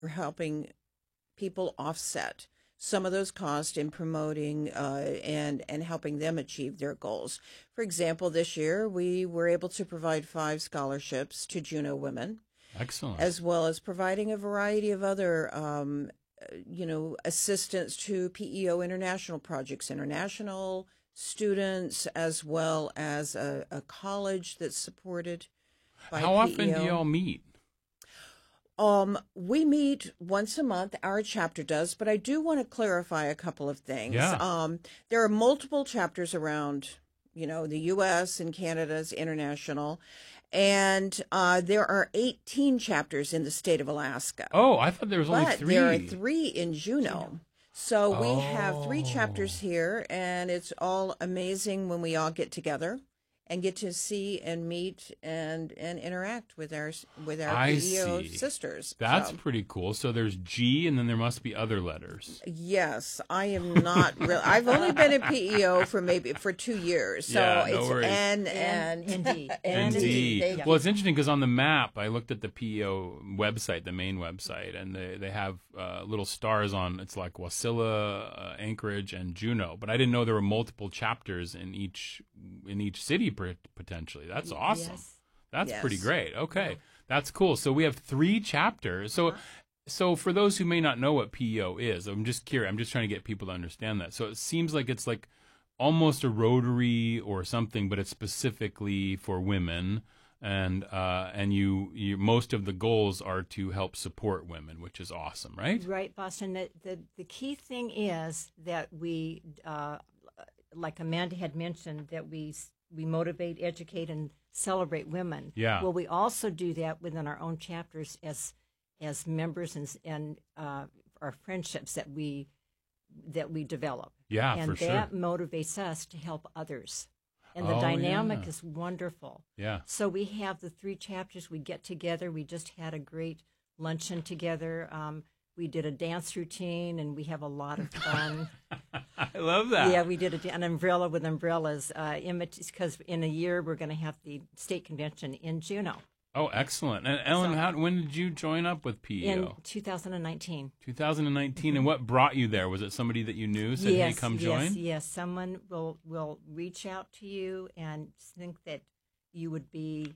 helping people offset some of those costs in promoting and helping them achieve their goals. For example, this year we were able to provide 5 scholarships to Juneau women. Excellent. As well as providing a variety of other, assistance to PEO international projects, international students, as well as a college that's supported by How often PEO. do y'all meet? We meet once a month. Our chapter does, but I do want to clarify a couple of things. Yeah. There are multiple chapters around, the U.S. and Canada's international, and there are 18 chapters in the state of Alaska. Oh, I thought there was only 3. There are 3 in Juneau. So we have 3 chapters here, and it's all amazing when we all get together and get to see and meet and interact with our PEO sisters. That's pretty cool. So there's G, and then there must be other letters. Yes, I am not real. I've only been in PEO for 2 years. So Yeah, no it's worries. and D. and D. Well, it's interesting because on the map, I looked at the PEO website, the main website, and they have little stars on. It's like Wasilla, Anchorage, and Juneau. But I didn't know there were multiple chapters in each city potentially. That's awesome. Yes. That's Yes. pretty great. Okay, that's cool. So we have 3 chapters. So for those who may not know what PEO is, I'm just curious. I'm just trying to get people to understand that. So it seems like it's like almost a Rotary or something, but it's specifically for women. And you most of the goals are to help support women, which is awesome, right? Right, Boston. The key thing is that we, like Amanda had mentioned, that we motivate, educate, and celebrate women. Yeah. Well, we also do that within our own chapters as members and our friendships that we develop. Yeah, and for sure. that motivates us to help others. And the Oh, dynamic yeah. is wonderful. Yeah. So we have the 3 chapters. We get together. We just had a great luncheon together. We did a dance routine, and we have a lot of fun. I love that. Yeah, we did an umbrella with umbrellas, because in a year we're going to have the state convention in Juneau. Oh, excellent. And Ellen, when did you join up with PEO? In 2019. 2019. And what brought you there? Was it somebody that you knew said, hey, come join? Yes. Someone will reach out to you and think that you would be,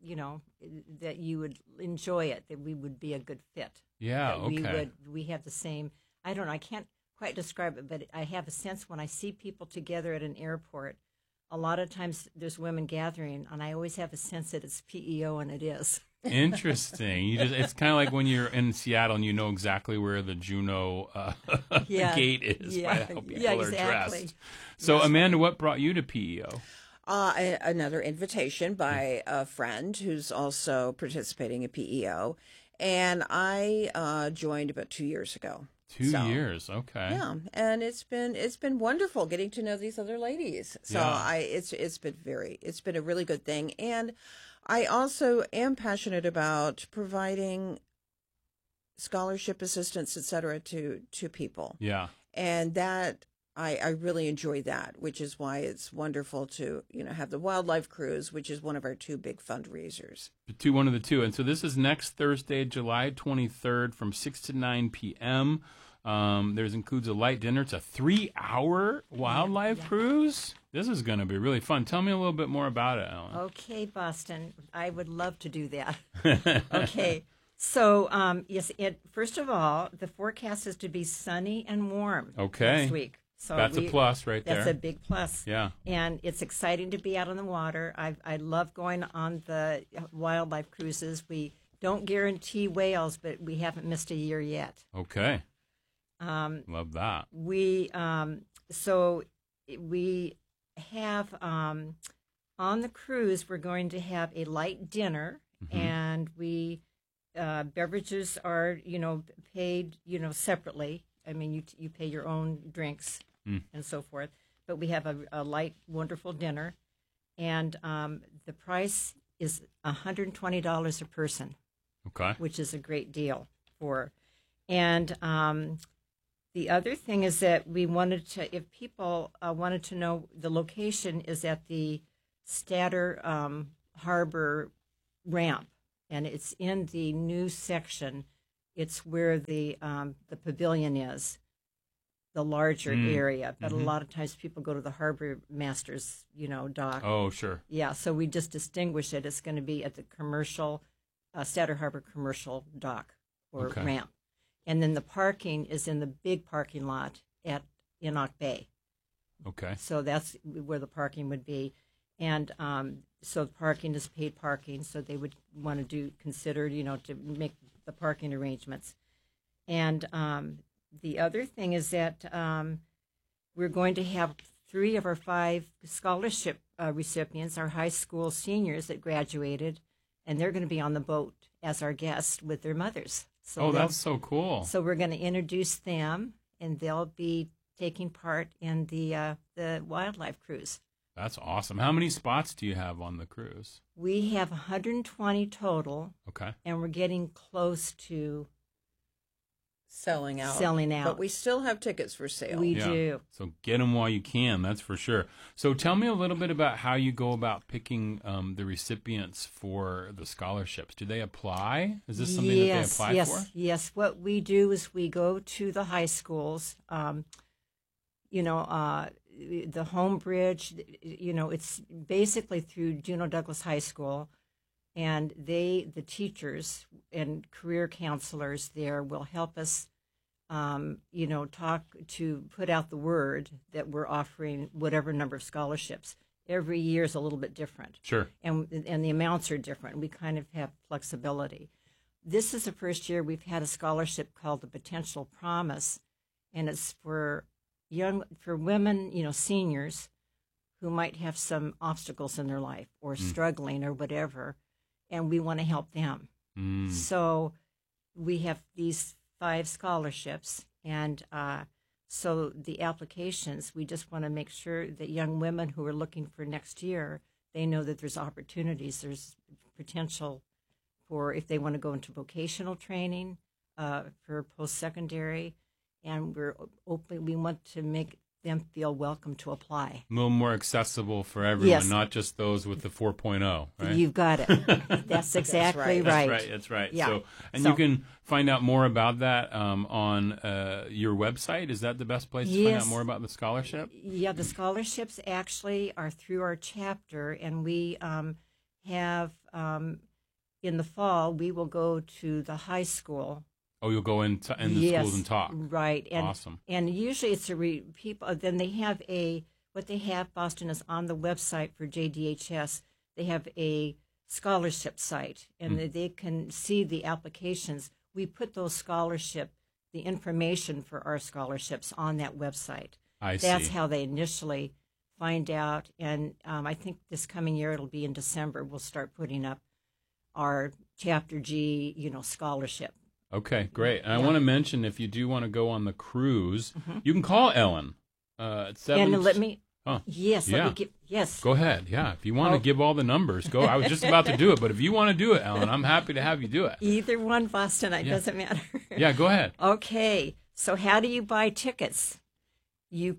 that you would enjoy it, that we would be a good fit. Yeah, that we have the same, I don't know, I can't quite describe it, but I have a sense when I see people together at an airport, a lot of times there's women gathering, and I always have a sense that it's PEO, and it is. Interesting. It's kind of like when you're in Seattle and you know exactly where the Juneau gate is by how people are dressed. So, Amanda, what brought you to PEO? Another invitation by a friend who's also participating in PEO, and I joined about 2 years ago. 2 years, okay. Yeah, and it's been wonderful getting to know these other ladies. So it's been a really good thing, and I also am passionate about providing scholarship assistance, etc., to people. Yeah, and that I really enjoy that, which is why it's wonderful to have the wildlife cruise, which is one of our 2 big fundraisers. One of the 2, and so this is next Thursday, July 23rd, from 6 to 9 p.m. There's includes a light dinner. It's a 3-hour wildlife cruise. This is going to be really fun. Tell me a little bit more about it, Ellen. Okay, Boston. I would love to do that. Okay. So, yes, first of all, the forecast is to be sunny and warm next week. So that's a plus right there. That's a big plus. Yeah. And it's exciting to be out on the water. I love going on the wildlife cruises. We don't guarantee whales, but we haven't missed a year yet. Okay. Love that. We have on the cruise, we're going to have a light dinner, and we beverages are paid separately. I mean, you pay your own drinks and so forth, but we have a light, wonderful dinner, and the price is $120 a person. Okay, which is a great deal for, and the other thing is that we wanted to, if people wanted to know, the location is at the Statter Harbor ramp, and it's in the new section It's where the pavilion is, the larger area. But a lot of times people go to the harbor master's, dock. Oh, sure. Yeah, so we just distinguish it. It's going to be at the commercial, Statter Harbor commercial dock or ramp. And then the parking is in the big parking lot at Enoch Bay. Okay. So that's where the parking would be. And so the parking is paid parking, so they would want to consider, to make the parking arrangements. And the other thing is that we're going to have 3 of our 5 scholarship recipients, our high school seniors that graduated, and they're going to be on the boat as our guests with their mothers. So that's so cool. So we're going to introduce them, and they'll be taking part in the wildlife cruise. That's awesome. How many spots do you have on the cruise? We have 120 total. Okay. And we're getting close to selling out. But we still have tickets for sale. We do. So get them while you can, that's for sure. So tell me a little bit about how you go about picking the recipients for the scholarships. Do they apply? Is this something that they apply for? Yes. What we do is we go to the high schools, the home bridge, it's basically through Juneau Douglas High School, and the teachers and career counselors there will help us, talk to put out the word that we're offering whatever number of scholarships. Every year is a little bit different. Sure. And the amounts are different. We kind of have flexibility. This is the first year we've had a scholarship called the Potential Promise, and it's for women, seniors who might have some obstacles in their life or struggling or whatever, and we want to help them. So we have these 5 scholarships, and so the applications, we just want to make sure that young women who are looking for next year, they know that there's opportunities, there's potential for if they want to go into vocational training, for post-secondary, and we want to make them feel welcome to apply. A little more accessible for everyone, not just those with the 4.0, right? You've got it. That's exactly right. That's right. Yeah. So you can find out more about that on your website. Is that the best place to find out more about the scholarship? Yeah, the scholarships actually are through our chapter, and we have, in the fall, we will go to the high school. Oh, you'll go in the schools and talk. Right. And, awesome. And usually it's people. Then they have what they have, Boston, is on the website for JDHS. They have a scholarship site, and they can see the applications. We put the information for our scholarships on that website. That's how they initially find out. And I think this coming year, it'll be in December, we'll start putting up our Chapter G, scholarship. Okay, great. And I want to mention, if you do want to go on the cruise, you can call Ellen at 7. And let me. Oh, yes. Yeah. Let me give. Yes. Go ahead. Yeah. If you want to give all the numbers, go. I was just about to do it, but if you want to do it, Ellen, I'm happy to have you do it. Either one, Boston. It doesn't matter. Yeah. Go ahead. Okay. So how do you buy tickets? You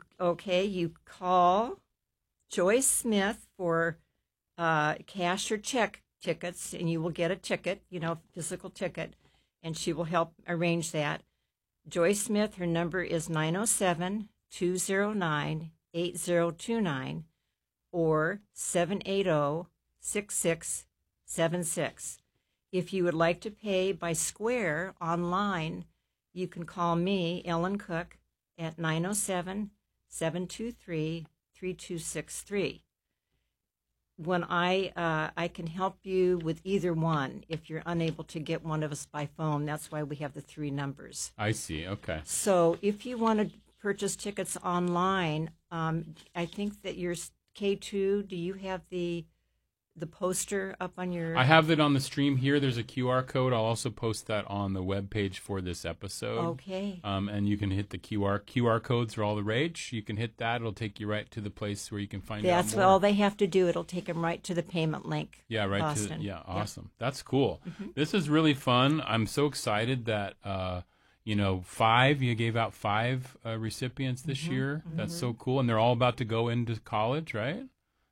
call Joyce Smith for cash or check tickets, and you will get a ticket, physical ticket. And she will help arrange that. Joyce Smith, her number is 907-209-8029 or 780-6676. If you would like to pay by Square online, you can call me, Ellen Cook, at 907-723-3263. When I can help you with either one if you're unable to get one of us by phone. That's why we have the 3 numbers. I see. Okay. So if you want to purchase tickets online, I think that your K2, do you have the poster up on your... I have it on the stream here. There's a QR code. I'll also post that on the webpage for this episode. Okay. And you can hit the QR codes are all the rage. You can hit that. It'll take you right to the place where you can find out more. That's all they have to do. It'll take them right to the payment link. Yeah, right Boston. Awesome. Yep. That's cool. This is really fun. I'm so excited that, 5, you gave out 5 recipients this year. That's so cool. And they're all about to go into college, right?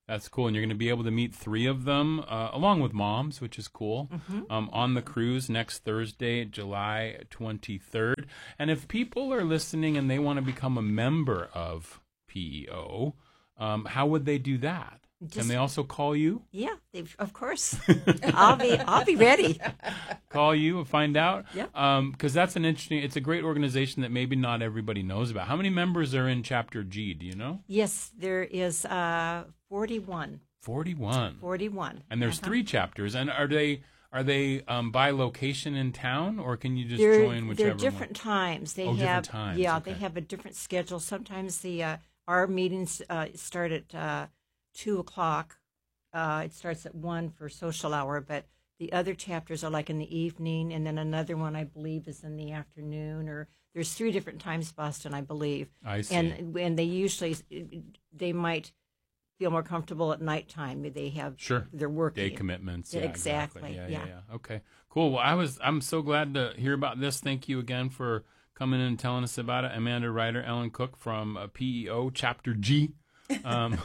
That's cool. And you're going to be able to meet 3 of them, along with moms, which is cool, on the cruise next Thursday, July 23rd. And if people are listening and they want to become a member of PEO, how would they do that? Can they also call you? Yeah, of course. I'll be ready. Call you and find out. Yeah. Because that's it's a great organization that maybe not everybody knows about. How many members are in Chapter G? Do you know? Yes, there is 41. 41. 41. And there's 3 chapters. And are they by location in town, or can you just join whichever? They're different times. They have different times. Yeah, okay. they have a different schedule. Sometimes our meetings start at 2 o'clock. It starts at 1 for social hour, but the other chapters are like in the evening, and then another one I believe is in the afternoon. Or there's 3 different times, Boston, I believe. I see. And they might feel more comfortable at nighttime. They have their work day commitments. Yeah, exactly. Yeah. Okay, cool. Well, I'm so glad to hear about this. Thank you again for coming in and telling us about it. Amanda Ryder, Ellen Cook from PEO Chapter G. And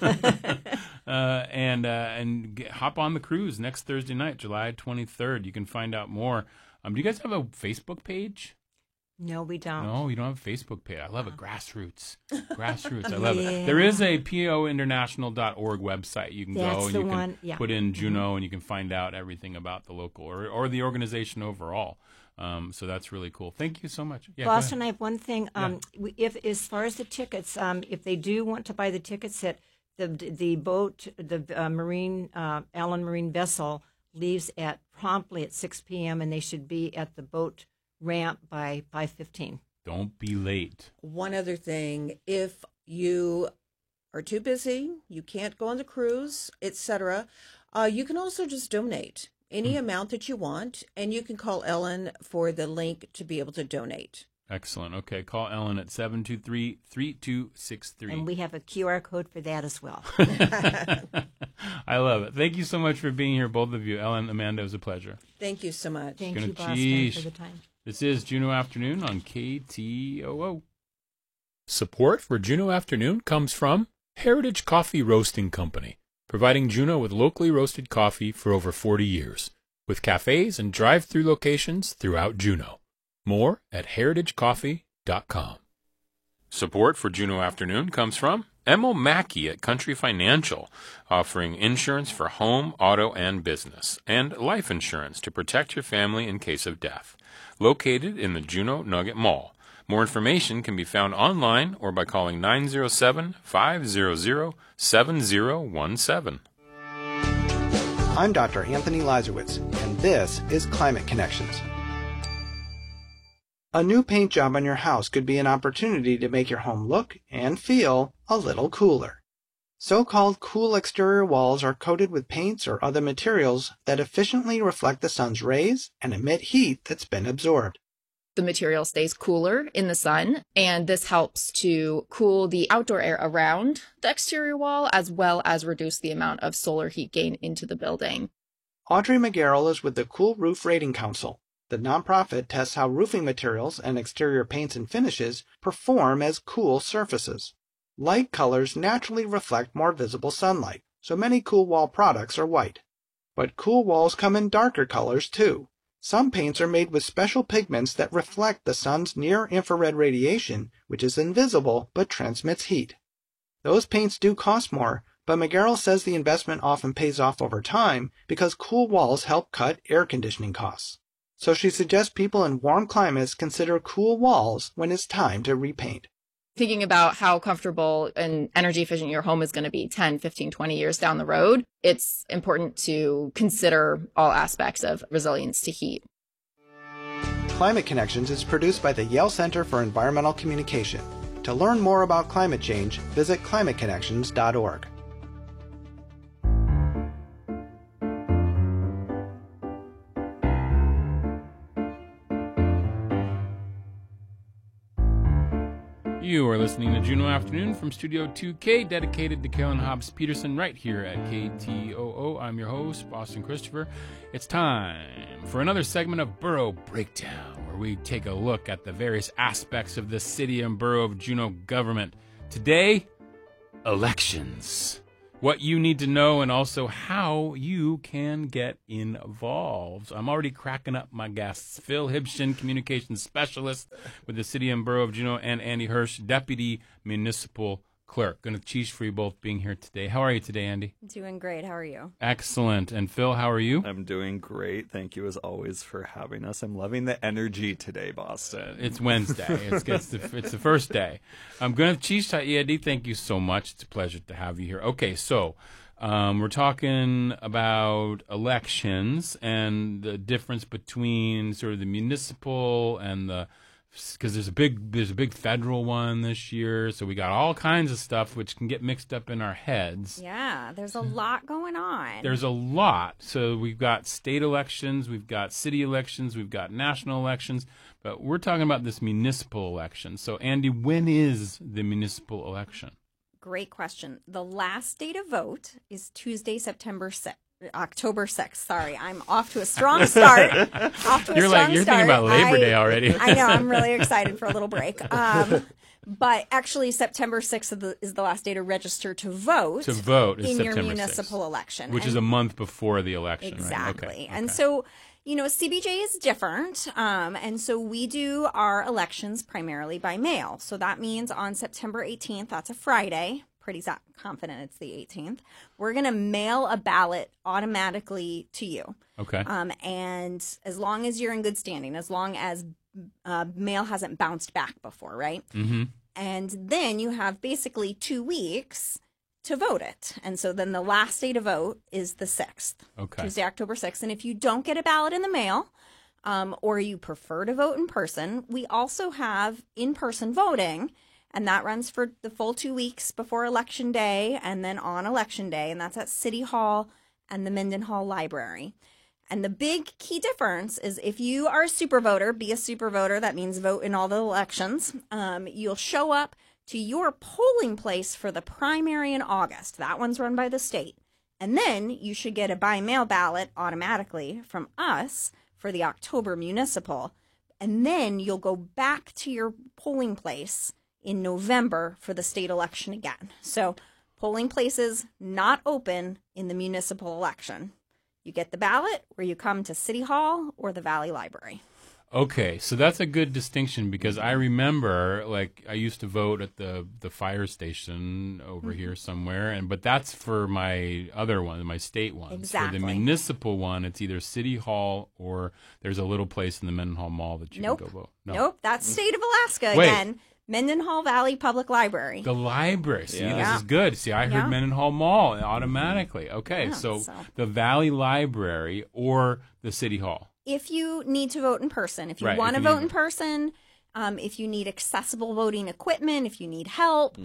hop on the cruise next Thursday night, July 23rd. You can find out more. Do you guys have a Facebook page? No, we don't. No, you don't have a Facebook page. I love it. Grassroots. I love it. There is a pointernational.org website. You can go and you can put in Juneau and you can find out everything about the local or the organization overall. So that's really cool. Thank you so much. Yeah, Boston, I have one thing. If as far as the tickets, if they do want to buy the tickets, at the boat, the marine Allen Marine vessel leaves promptly at 6 p.m. and they should be at the boat ramp by 5:15. Don't be late. One other thing, if you are too busy, you can't go on the cruise, etc., you can also just donate any amount that you want, and you can call Ellen for the link to be able to donate. Excellent. Okay, call Ellen at 723-3263. And we have a QR code for that as well. I love it. Thank you so much for being here, both of you. Ellen, Amanda, it was a pleasure. Thank you so much. Thank you, Boston, for the time. This is Juneau Afternoon on KTOO. Support for Juneau Afternoon comes from Heritage Coffee Roasting Company, providing Juneau with locally roasted coffee for over 40 years, with cafes and drive-through locations throughout Juneau. More at heritagecoffee.com. Support for Juneau Afternoon comes from Emil Mackey at Country Financial, offering insurance for home, auto, and business, and life insurance to protect your family in case of death. Located in the Juneau Nugget Mall. More information can be found online or by calling 907-500-7017. I'm Dr. Anthony Lazarowitz, and this is Climate Connections. A new paint job on your house could be an opportunity to make your home look and feel a little cooler. So-called cool exterior walls are coated with paints or other materials that efficiently reflect the sun's rays and emit heat that's been absorbed. The material stays cooler in the sun, and this helps to cool the outdoor air around the exterior wall, as well as reduce the amount of solar heat gain into the building. Audrey McGarrell is with the Cool Roof Rating Council. The nonprofit tests how roofing materials and exterior paints and finishes perform as cool surfaces. Light colors naturally reflect more visible sunlight, so many cool wall products are white. But cool walls come in darker colors too. Some paints are made with special pigments that reflect the sun's near-infrared radiation, which is invisible but transmits heat. Those paints do cost more, but McGarrell says the investment often pays off over time because cool walls help cut air conditioning costs. So she suggests people in warm climates consider cool walls when it's time to repaint. Thinking about how comfortable and energy efficient your home is going to be 10, 15, 20 years down the road, it's important to consider all aspects of resilience to heat. Climate Connections is produced by the Yale Center for Environmental Communication. To learn more about climate change, visit climateconnections.org. You are listening to Juneau Afternoon from Studio 2K, dedicated to Carolyn Hobbs Peterson, right here at KTOO. I'm your host, Boston Christopher. It's time for another segment of Borough Breakdown, where we take a look at the various aspects of the city and borough of Juneau government. Today, elections. what you need to know, and also how you can get involved. I'm already cracking up my guests. Phil Hibshin, Communications Specialist with the City and Borough of Juneau, and Andy Hirsch, Deputy Municipal Clerk. Going to cheese for you both being here today. How are you today, Andy? Doing great. How are you? Excellent. And Phil, how are you? I'm doing great. Thank you as always for having us. I'm loving the energy today, Boston. It's Wednesday. It's the first day. I'm going to cheese to you, Andy. Thank you so much. It's a pleasure to have you here. Okay, so we're talking about elections and the difference between sort of the municipal and the, because there's a big federal one this year, so we got all kinds of stuff which can get mixed up in our heads. Yeah, there's a lot going on. There's a lot. So we've got state elections, we've got city elections, we've got national elections, but we're talking about this municipal election. So Andy, when is the municipal election? Great question. The last day to vote is Tuesday, October 6th. Sorry, I'm off to a strong start. You're thinking about Labor Day already. I know. I'm really excited for a little break. But actually, September 6th is the last day to register to vote. To vote in September your municipal 6th, election, which is a month before the election. Exactly. Right? Okay. And so, CBJ is different. And so we do our elections primarily by mail. So that means on September 18th, that's a Friday. Pretty confident it's the 18th. We're going to mail a ballot automatically to you. Okay. And as long as you're in good standing, as long as mail hasn't bounced back before, right? Mm-hmm. And then you have basically 2 weeks to vote it. And so then the last day to vote is the 6th. Okay. Tuesday, October 6th. And if you don't get a ballot in the mail, or you prefer to vote in person, we also have in-person voting. And that runs for the full 2 weeks before Election Day and then on Election Day. And that's at City Hall and the Mendenhall Library. And the big key difference is if you are a super voter, be a super voter, that means vote in all the elections, you'll show up to your polling place for the primary in August. That one's run by the state. And then you should get a by-mail ballot automatically from us for the October municipal. And then you'll go back to your polling place in November for the state election again. So polling places not open in the municipal election. You get the ballot or you come to City Hall or the Valley Library. Okay, so that's a good distinction because I remember, I used to vote at the fire station over here somewhere, but that's for my other one, my state one. Exactly. For the municipal one, it's either City Hall or there's a little place in the Mendenhall Mall that you can go vote. Nope, that's State of Alaska again. Mendenhall Valley Public Library. The library. See, this is good. See, I heard Mendenhall Mall automatically. Okay, so the Valley Library or the City Hall. If you need to vote in person, if you want to vote in person, if you need accessible voting equipment, if you need help,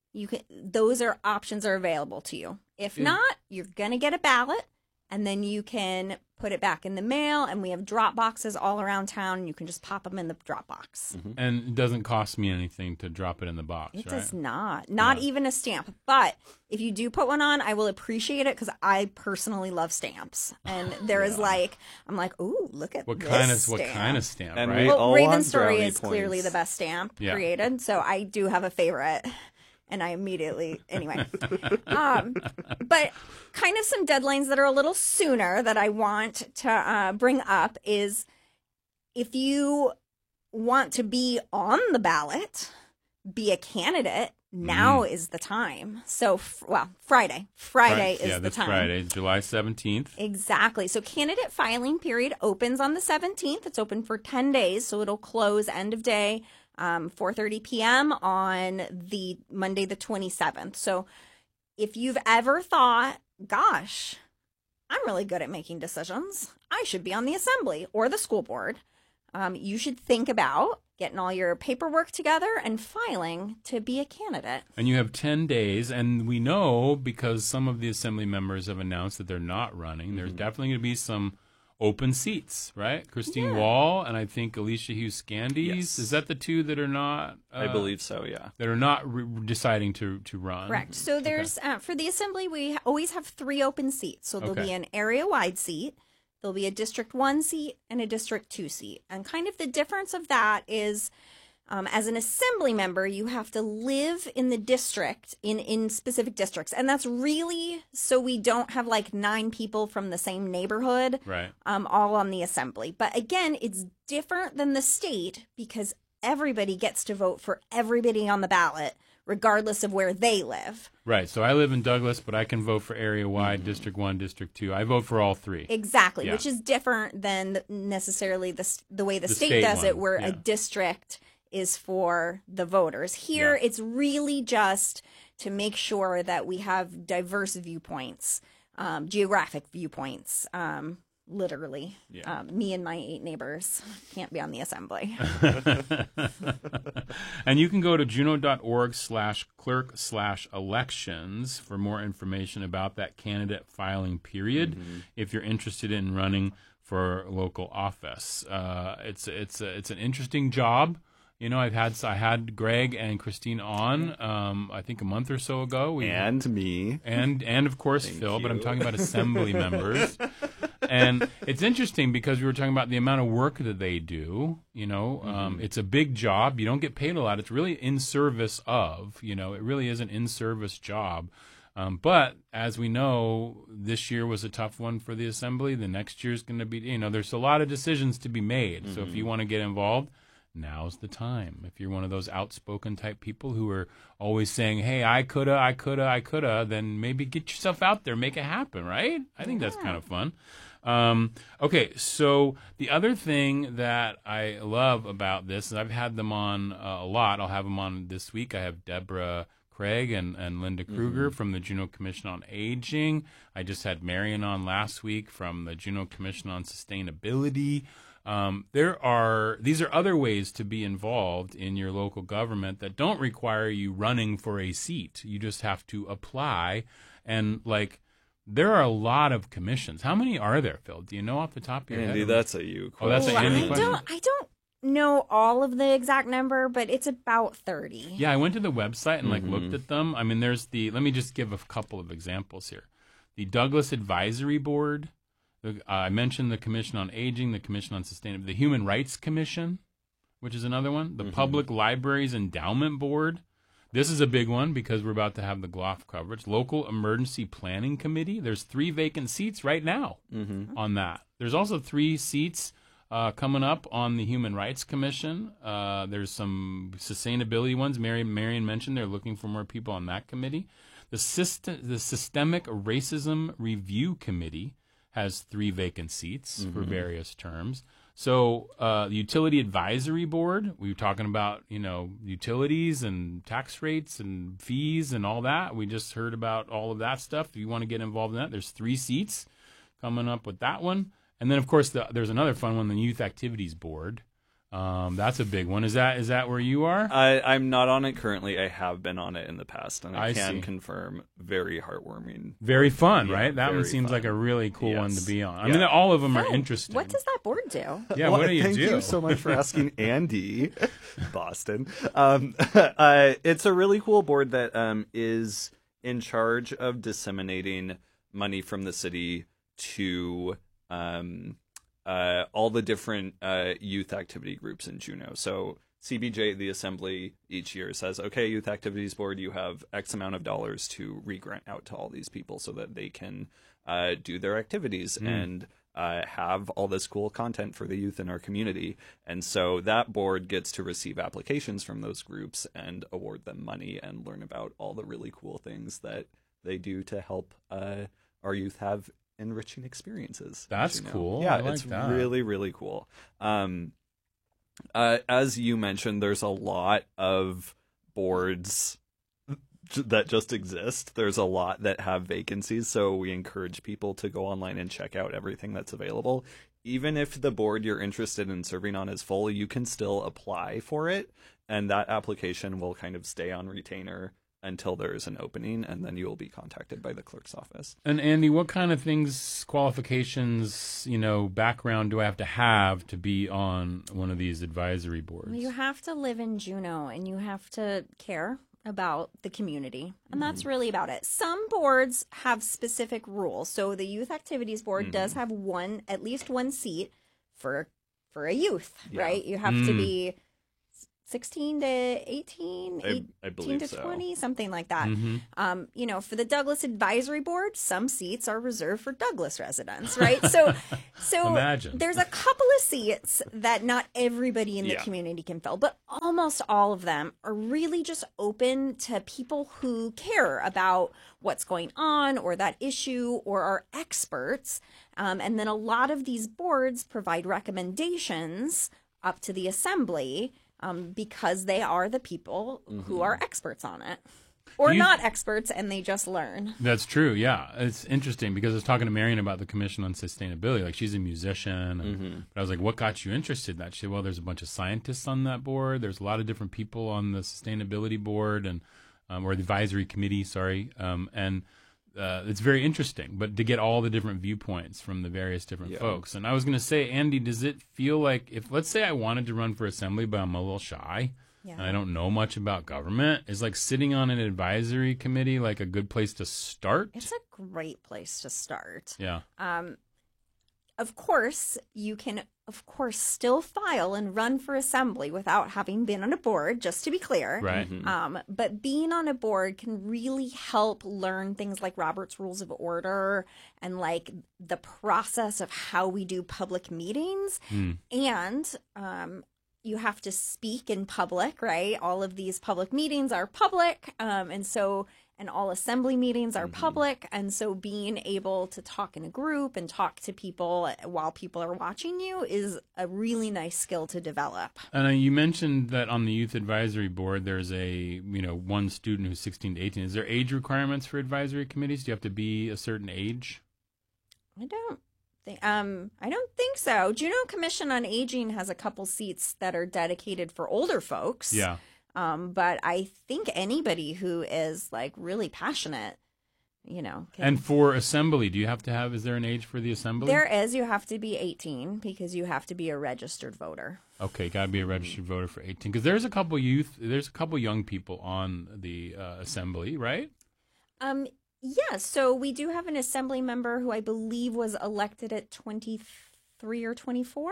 those options are available to you. If not, you're going to get a ballot, and then you can put it back in the mail, and we have drop boxes all around town, and you can just pop them in the drop box. And it doesn't cost me anything to drop it in the box, It right? does not even a stamp. But if you do put one on, I will appreciate it because I personally love stamps. And there is I'm like, ooh, look at what this kind of stamp. What kind of stamp, And right? we Well, all Raven want Story brownie is clearly points. the best stamp Yeah. created, so I do have a favorite. And I immediately, anyway. But kind of some deadlines that are a little sooner that I want to bring up is if you want to be on the ballot, be a candidate, now is the time. So, Friday. Friday is the time. Friday, July 17th. Exactly. So candidate filing period opens on the 17th. It's open for 10 days, so it'll close end of day. 4:30 p.m. on the Monday, the 27th. So if you've ever thought, gosh, I'm really good at making decisions, I should be on the assembly or the school board, you should think about getting all your paperwork together and filing to be a candidate. And you have 10 days, and we know because some of the assembly members have announced that they're not running, there's definitely going to be some open seats, right? Christine Wall and I think Alicia Hughes Scandies. Yes. Is that the two that are not? I believe so, yeah. That are not deciding to run. Correct. So there's for the assembly, we always have 3 open seats. So there'll be an area-wide seat, there'll be a District 1 seat, and a District 2 seat. And kind of the difference of that is As an assembly member, you have to live in the district, in specific districts. And that's really so we don't have like 9 people from the same neighborhood, Right. all on the assembly. But again, it's different than the state because everybody gets to vote for everybody on the ballot, regardless of where they live. Right. So I live in Douglas, but I can vote for area-wide, District 1, District 2. I vote for all 3. Exactly, Yeah. which is different than necessarily the way the The state state does it, one, where yeah. a district is for the voters. Here, Yeah. it's really just to make sure that we have diverse viewpoints, geographic viewpoints, literally. Yeah. Me and my 8 neighbors can't be on the assembly. And you can go to juneau.org/clerk/elections for more information about that candidate filing period if you're interested in running for local office. It's an interesting job. You know, I had Greg and Christine on, I think a month or so ago. And me. And of course Thank Phil, but I'm you. talking about assembly members. And it's interesting because we were talking about the amount of work that they do. You know, it's a big job. You don't get paid a lot. It's really in service of. You know, it really is an in service job. But as we know, this year was a tough one for the assembly. The next year is going to be. You know, there's a lot of decisions to be made. So if you want to get involved, now's the time. If you're one of those outspoken type people who are always saying, hey, I coulda, then maybe get yourself out there, make it happen, right? I think that's kind of fun. Okay, so the other thing that I love about this is I've had them on a lot. I'll have them on this week. I have Deborah Craig and Linda Kruger from the Juneau Commission on Aging. I just had Marion on last week from the Juneau Commission on Sustainability. These are other ways to be involved in your local government that don't require you running for a seat. You just have to apply. And there are a lot of commissions. How many are there, Phil? Do you know off the top of your Andy, head? that's a you question. Oh, that's an Andy I question. don't know all of the exact number, but it's about 30. Yeah, I went to the website and looked at them. I mean, let me just give a couple of examples here. The Douglas Advisory Board. I mentioned the Commission on Aging, the Commission on Sustainability, the Human Rights Commission, which is another one, the Public Libraries Endowment Board. This is a big one because we're about to have the GLOF coverage. Local Emergency Planning Committee. There's 3 vacant seats right now on that. There's also 3 seats coming up on the Human Rights Commission. There's some sustainability ones. Marion mentioned they're looking for more people on that committee. The Systemic Racism Review Committee has 3 vacant seats for various terms. So the Utility Advisory Board, we were talking about, utilities and tax rates and fees and all that. We just heard about all of that stuff. If you want to get involved in that, there's 3 seats coming up with that one. And then, of course, there's another fun one, the Youth Activities Board. That's a big one. Is that where you are? I'm not on it currently. I have been on it in the past, and I I can see. confirm very heartwarming. Very fun, Yeah, right? That one very seems fun. like a really cool one to Yes. be on. I Yeah. mean, all of them are Oh, interesting. What does that board do? Yeah, Well, what do you thank do? you so much for asking, Andy, Boston. It's a really cool board that is in charge of disseminating money from the city to all the different youth activity groups in Juneau. So CBJ, the assembly, each year says, okay, Youth Activities Board, you have X amount of dollars to re-grant out to all these people so that they can do their activities and have all this cool content for the youth in our community. And so that board gets to receive applications from those groups and award them money and learn about all the really cool things that they do to help our youth have enriching experiences. That's cool. Yeah, I like it's that. really, really cool. As you mentioned, there's a lot of boards that just exist. There's a lot that have vacancies, so we encourage people to go online and check out everything that's available. Even if the board you're interested in serving on is full, you can still apply for it, and that application will kind of stay on retainer until there is an opening, and then you will be contacted by the clerk's office. And Andy, what kind of things, qualifications, background do I have to be on one of these advisory boards? You have to live in Juneau and you have to care about the community. And that's really about it. Some boards have specific rules. So the Youth Activities Board does have at least one seat for a youth, right? You have to be 16 to 18, I 18 believe to so. 20, something like that. Mm-hmm. You know, for the Douglas Advisory Board, some seats are reserved for Douglas residents, right? So Imagine. there's a couple of seats that not everybody in the Yeah. community can fill, but almost all of them are really just open to people who care about what's going on or that issue or are experts. And then a lot of these boards provide recommendations up to the assembly because they are the people who are experts on it. Or not experts, and they just learn. That's true. Yeah, it's interesting because I was talking to Marion about the Commission on Sustainability. Like, she's a musician, and, but I was like, "What got you interested in that?" She said, "Well, there's a bunch of scientists on that board. There's a lot of different people on the sustainability board and or the advisory committee. Sorry, and it's very interesting. But to get all the different viewpoints from the various different folks. And I was going to say, Andy, does it feel like if, let's say, I wanted to run for assembly, but I'm a little shy?" Yeah. And I don't know much about government. Is like sitting on an advisory committee like a good place to start? It's a great place to start. Yeah. Of course, you can, still file and run for assembly without having been on a board, just to be clear. Right. But being on a board can really help learn things like Robert's Rules of Order and like the process of how we do public meetings. And you have to speak in public, right? All of these public meetings are public. And all assembly meetings are public. And so being able to talk in a group and talk to people while people are watching you is a really nice skill to develop. And you mentioned that on the youth advisory board, there's one student who's 16 to 18. Is there age requirements for advisory committees? Do you have to be a certain age? I don't think so. Juneau Commission on Aging has a couple seats that are dedicated for older folks. Yeah. But I think anybody who is like really passionate, can. And for assembly, is there an age for the assembly? There is. You have to be 18 because you have to be a registered voter. Okay, got to be a registered voter for 18. Because there's a couple young people on the assembly, right? Yeah, so we do have an assembly member who I believe was elected at 23 or 24.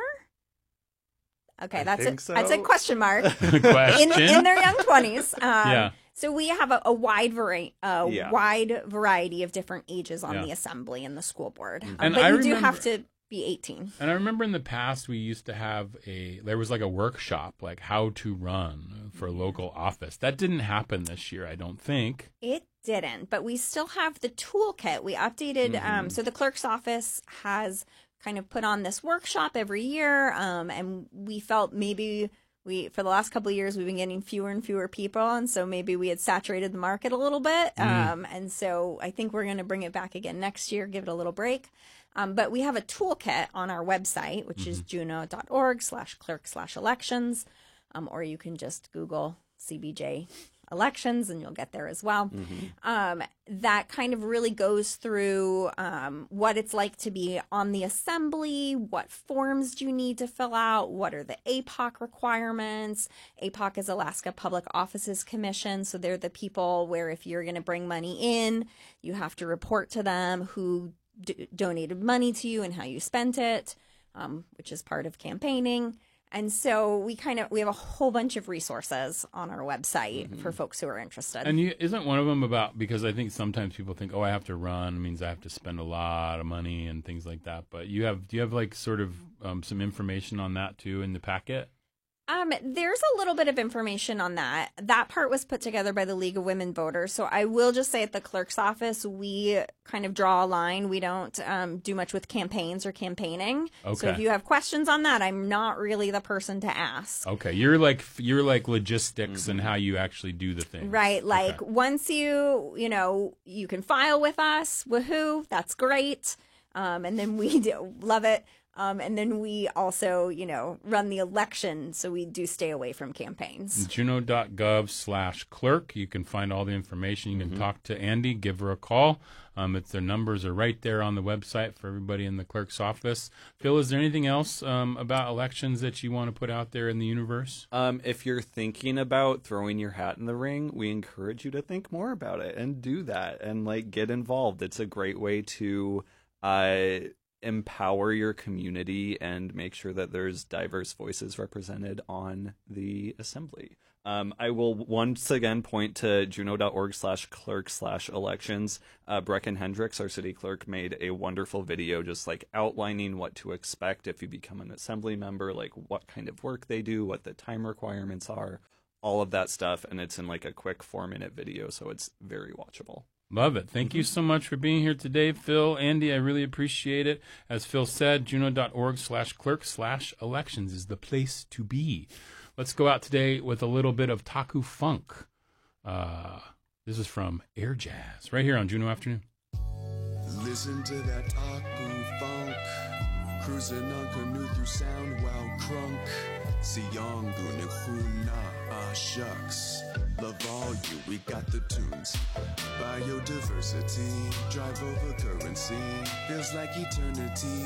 Okay, that's a question mark. Question? In their young 20s. Yeah. So we have a wide variety of different ages on the assembly and the school board. And but I you remember, do have to be 18. And I remember in the past we used to have there was like a workshop, like how to run for a local office. That didn't happen this year, I don't think. It didn't, but we still have the toolkit. We updated, so the clerk's office has kind of put on this workshop every year, and we felt maybe for the last couple of years, we've been getting fewer and fewer people, and so maybe we had saturated the market a little bit, and so I think we're going to bring it back again next year, give it a little break. But we have a toolkit on our website, which is juneau.org/clerk/elections, or you can just Google CBJ elections and you'll get there as well. That kind of really goes through what it's like to be on the assembly, what forms do you need to fill out, what are the APOC requirements. APOC is Alaska Public Offices Commission, so they're the people where if you're going to bring money in, you have to report to them who donated money to you and how you spent it, which is part of campaigning. And so we have a whole bunch of resources on our website for folks who are interested. And isn't one of them about, because I think sometimes people think, I have to run, means I have to spend a lot of money and things like that. But do you have like sort of some information on that too in the packet? There's a little bit of information on that. That part was put together by the League of Women Voters. So I will just say at the clerk's office, we kind of draw a line. We don't do much with campaigns or campaigning. Okay. So if you have questions on that, I'm not really the person to ask. Okay. You're like logistics and how you actually do the thing. Right. Like once you can file with us, woohoo, that's great. And then we love it. And then we also, run the election, so we do stay away from campaigns. Juneau.gov/clerk. You can find all the information. You can talk to Andy, give her a call. Their numbers are right there on the website for everybody in the clerk's office. Phil, is there anything else about elections that you want to put out there in the universe? If you're thinking about throwing your hat in the ring, we encourage you to think more about it and do that and get involved. It's a great way to empower your community and make sure that there's diverse voices represented on the assembly. I will once again point to juneau.org/clerk/elections. Brecken Hendricks, our city clerk, made a wonderful video just like outlining what to expect if you become an assembly member, like what kind of work they do, what the time requirements are, all of that stuff. And it's in like a quick 4-minute video, so it's very watchable. Love it. Thank you so much for being here today, Phil. Andy, I really appreciate it. As Phil said, juneau.org/clerk/elections is the place to be. Let's go out today with a little bit of Taku Funk. This is from Air Jazz, right here on Juneau Afternoon. Listen to that Taku Funk, cruising on canoe through sound while crunk. Siong Gunihuna, ah shucks. Love all you, we got the tunes. Biodiversity, drive over currency, feels like eternity.